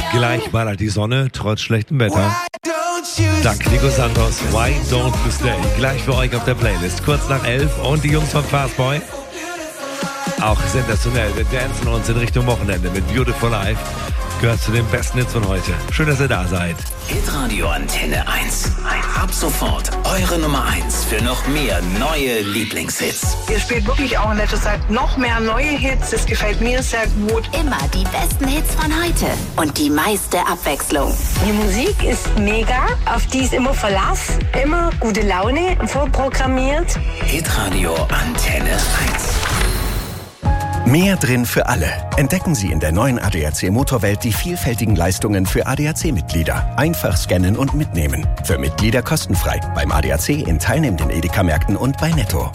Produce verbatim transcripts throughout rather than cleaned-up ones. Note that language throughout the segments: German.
Gleich ballert die Sonne, trotz schlechtem Wetter. Dank Nico Santos, Why Don't You Stay? Gleich für euch auf der Playlist. Kurz nach elf und die Jungs von Fastboy. Auch sensationell, wir dancen uns in Richtung Wochenende mit Beautiful Life. Gehört zu den besten Hits von heute. Schön, dass ihr da seid. Hitradio Antenne eins. Ab sofort eure Nummer eins für noch mehr neue Lieblingshits. Ihr spielt wirklich auch in letzter Zeit noch mehr neue Hits. Das gefällt mir sehr gut. Immer die besten Hits von heute und die meiste Abwechslung. Die Musik ist mega, auf die ist immer Verlass, immer gute Laune, vorprogrammiert. Hitradio Antenne eins. Mehr drin für alle. Entdecken Sie in der neuen A D A C Motorwelt die vielfältigen Leistungen für A D A C-Mitglieder. Einfach scannen und mitnehmen. Für Mitglieder kostenfrei. Beim A D A C in teilnehmenden Edeka-Märkten und bei Netto.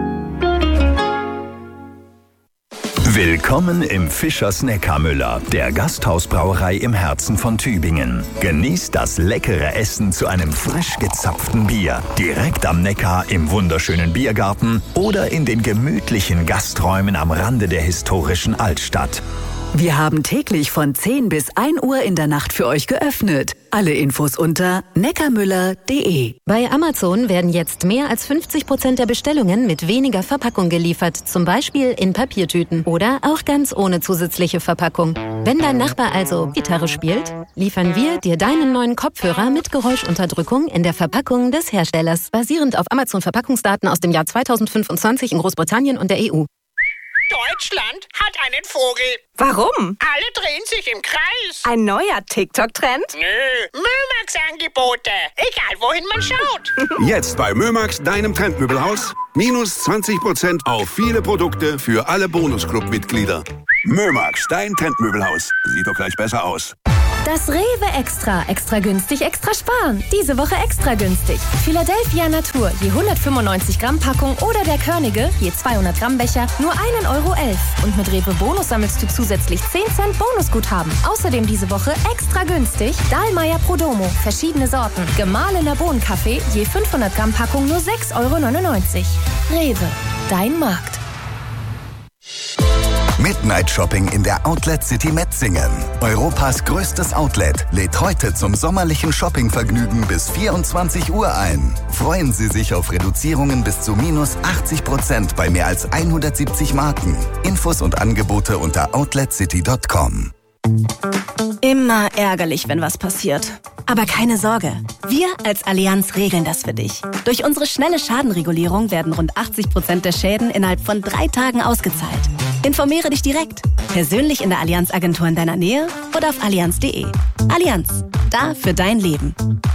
Willkommen im Fischers Neckarmüller, der Gasthausbrauerei im Herzen von Tübingen. Genießt das leckere Essen zu einem frisch gezapften Bier. Direkt am Neckar im wunderschönen Biergarten oder in den gemütlichen Gasträumen am Rande der historischen Altstadt. Wir haben täglich von zehn bis ein Uhr in der Nacht für euch geöffnet. Alle Infos unter neckarmüller punkt de. Bei Amazon werden jetzt mehr als fünfzig Prozent der Bestellungen mit weniger Verpackung geliefert. Zum Beispiel in Papiertüten oder auch ganz ohne zusätzliche Verpackung. Wenn dein Nachbar also Gitarre spielt, liefern wir dir deinen neuen Kopfhörer mit Geräuschunterdrückung in der Verpackung des Herstellers. Basierend auf Amazon-Verpackungsdaten aus dem Jahr zweitausendfünfundzwanzig in Großbritannien und der E U. Deutschland hat einen Vogel. Warum? Alle drehen sich im Kreis. Ein neuer TikTok-Trend? Nö, Mömax-Angebote. Egal, wohin man schaut. Jetzt bei Mömax, deinem Trendmöbelhaus. Minus zwanzig Prozent auf viele Produkte für alle Bonusclub-Mitglieder. Mömax, dein Trendmöbelhaus. Sieht doch gleich besser aus. Das Rewe Extra. Extra günstig, extra sparen. Diese Woche extra günstig. Philadelphia Natur, je hundertfünfundneunzig Gramm Packung oder der Körnige, je zweihundert Gramm Becher, nur ein Euro elf. Und mit Rewe Bonus sammelst du zusätzlich zehn Cent Bonusguthaben. Außerdem diese Woche extra günstig Dahlmeier Prodomo, verschiedene Sorten. Gemahlener Bohnenkaffee, je fünfhundert Gramm Packung nur sechs Euro neunundneunzig. Rewe, dein Markt. Midnight Shopping in der Outlet City Metzingen. Europas größtes Outlet lädt heute zum sommerlichen Shoppingvergnügen bis vierundzwanzig Uhr ein. Freuen Sie sich auf Reduzierungen bis zu minus achtzig Prozent bei mehr als hundertsiebzig Marken. Infos und Angebote unter outlet city punkt com. Immer ärgerlich, wenn was passiert. Aber keine Sorge, wir als Allianz regeln das für dich. Durch unsere schnelle Schadenregulierung werden rund achtzig Prozent der Schäden innerhalb von drei Tagen ausgezahlt. Informiere dich direkt, persönlich in der Allianz-Agentur in deiner Nähe oder auf allianz punkt de. Allianz, da für dein Leben.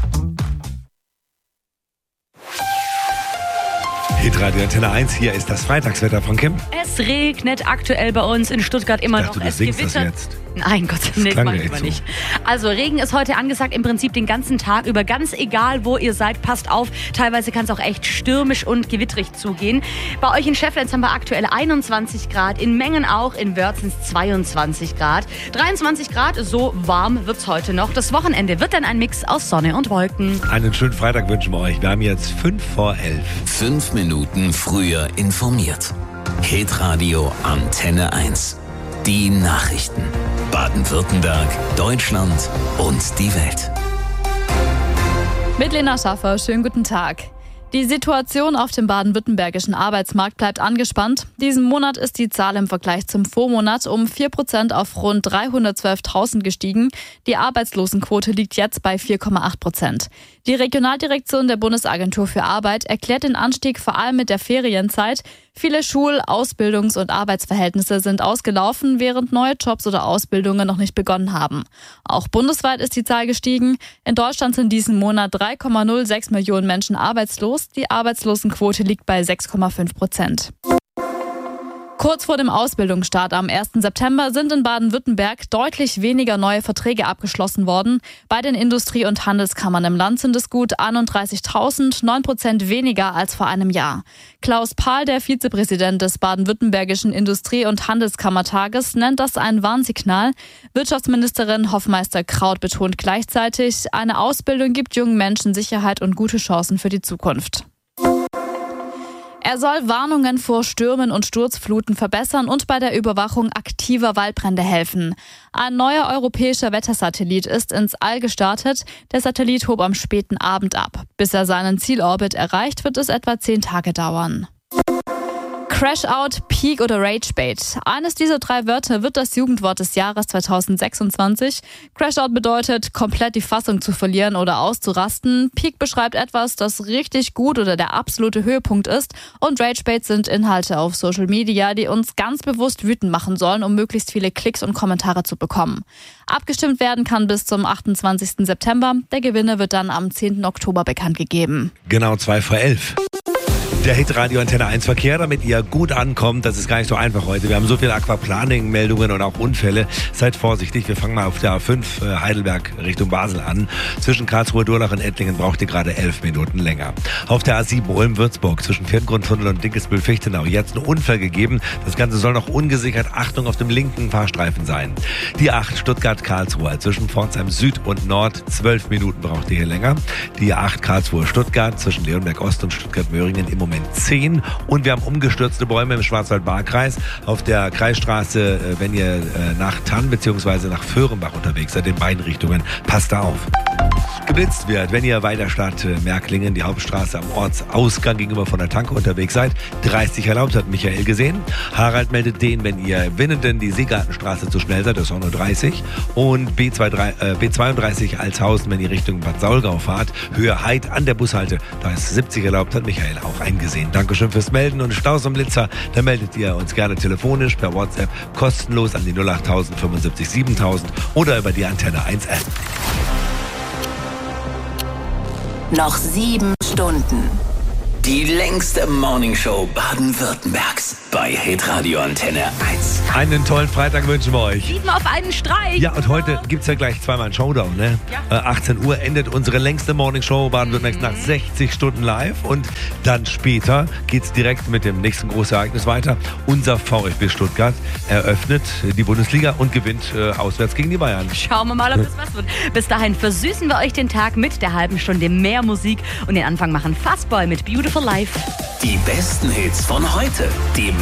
Hitradio Antenne eins, hier ist das Freitagswetter von Kim. Es regnet aktuell bei uns in Stuttgart immer ich dachte, noch. Du es singst gewittert. das jetzt. Nein, Gott sei Dank, das machen wir so. nicht. Also Regen ist heute angesagt, im Prinzip den ganzen Tag über. Ganz egal, wo ihr seid, passt auf. Teilweise kann es auch echt stürmisch und gewitterig zugehen. Bei euch in Schefflens haben wir aktuell einundzwanzig Grad, in Mengen auch, in Wörzens zweiundzwanzig Grad. dreiundzwanzig Grad, so warm wird's heute noch. Das Wochenende wird dann ein Mix aus Sonne und Wolken. Einen schönen Freitag wünschen wir euch. Wir haben jetzt fünf vor elf. Fünf Minuten früher informiert. Hitradio Antenne eins. Die Nachrichten. Baden-Württemberg, Deutschland und die Welt. Mit Lena Schaffer, schönen guten Tag. Die Situation auf dem baden-württembergischen Arbeitsmarkt bleibt angespannt. Diesen Monat ist die Zahl im Vergleich zum Vormonat um vier Prozent auf rund dreihundertzwölftausend gestiegen. Die Arbeitslosenquote liegt jetzt bei vier Komma acht Prozent. Die Regionaldirektion der Bundesagentur für Arbeit erklärt den Anstieg vor allem mit der Ferienzeit. Viele Schul-, Ausbildungs- und Arbeitsverhältnisse sind ausgelaufen, während neue Jobs oder Ausbildungen noch nicht begonnen haben. Auch bundesweit ist die Zahl gestiegen. In Deutschland sind diesen Monat drei Komma null sechs Millionen Menschen arbeitslos. Die Arbeitslosenquote liegt bei sechs Komma fünf Prozent. Kurz vor dem Ausbildungsstart am ersten September sind in Baden-Württemberg deutlich weniger neue Verträge abgeschlossen worden. Bei den Industrie- und Handelskammern im Land sind es gut einunddreißigtausend, neun Prozent weniger als vor einem Jahr. Klaus Pahl, der Vizepräsident des baden-württembergischen Industrie- und Handelskammertages, nennt das ein Warnsignal. Wirtschaftsministerin Hoffmeister-Kraut betont gleichzeitig, eine Ausbildung gibt jungen Menschen Sicherheit und gute Chancen für die Zukunft. Er soll Warnungen vor Stürmen und Sturzfluten verbessern und bei der Überwachung aktiver Waldbrände helfen. Ein neuer europäischer Wettersatellit ist ins All gestartet. Der Satellit hob am späten Abend ab. Bis er seinen Zielorbit erreicht, wird es etwa zehn Tage dauern. Crash-Out, Peak oder Rage-Bait. Eines dieser drei Wörter wird das Jugendwort des Jahres zweitausendsechsundzwanzig. Crash-Out bedeutet, komplett die Fassung zu verlieren oder auszurasten. Peak beschreibt etwas, das richtig gut oder der absolute Höhepunkt ist. Und Rage-Bait sind Inhalte auf Social Media, die uns ganz bewusst wütend machen sollen, um möglichst viele Klicks und Kommentare zu bekommen. Abgestimmt werden kann bis zum achtundzwanzigsten September. Der Gewinner wird dann am zehnten Oktober bekannt gegeben. Genau zwei vor elf. Der Hitradio Antenne eins Verkehr, damit ihr gut ankommt. Das ist gar nicht so einfach heute. Wir haben so viele Aquaplaning-Meldungen und auch Unfälle. Seid vorsichtig. Wir fangen mal auf der A fünf äh, Heidelberg Richtung Basel an. Zwischen Karlsruhe, Durlach und Ettlingen braucht ihr gerade elf Minuten länger. Auf der A sieben Ulm-Würzburg zwischen Viertgrundtunnel und Dinkelsbühl-Fichtenau jetzt einen Unfall gegeben. Das Ganze soll noch ungesichert. Achtung auf dem linken Fahrstreifen sein. Die acht Stuttgart-Karlsruhe zwischen Pforzheim Süd und Nord. zwölf Minuten braucht ihr hier länger. Die acht Karlsruhe-Stuttgart zwischen Leonberg Ost und Stuttgart-Möhringen im Moment zehn. Und wir haben umgestürzte Bäume im Schwarzwald-Baar-Kreis. Auf der Kreisstraße, wenn ihr nach Tann bzw. nach Föhrenbach unterwegs seid, in beiden Richtungen, passt da auf. Geblitzt wird, wenn ihr weiter statt Märklingen, die Hauptstraße am Ortsausgang gegenüber von der Tanke unterwegs seid. dreißig erlaubt, hat Michael gesehen. Harald meldet den, wenn ihr Winnenden die Seegartenstraße zu schnell seid, das ist auch nur dreißig. Und B zweiunddreißig Altshausen, wenn ihr Richtung Bad Saulgau fahrt. Höhe Heid an der Bushalte, da ist siebzig erlaubt, hat Michael auch eingesehen. Dankeschön fürs Melden und Staus und Blitzer, da meldet ihr uns gerne telefonisch per WhatsApp kostenlos an die null acht null null fünfundsiebzig siebentausend oder über die Antenne eins App. Noch sieben Stunden. Die längste Morningshow Baden-Württembergs bei Hitradio Antenne eins. Einen tollen Freitag wünschen wir euch. Sieben auf einen Streich. Ja, und heute gibt's ja gleich zweimal einen Showdown, ne? Ja. Äh, achtzehn Uhr endet unsere längste Morningshow Baden-Württembergs mhm. nach sechzig Stunden live. Und dann später geht's direkt mit dem nächsten großen Ereignis weiter. Unser VfB Stuttgart eröffnet die Bundesliga und gewinnt äh, auswärts gegen die Bayern. Schauen wir mal, ob das was wird. Bis dahin versüßen wir euch den Tag mit der halben Stunde mehr Musik. Und den Anfang machen Fastboy mit Beautiful Life. Die besten Hits von heute. Die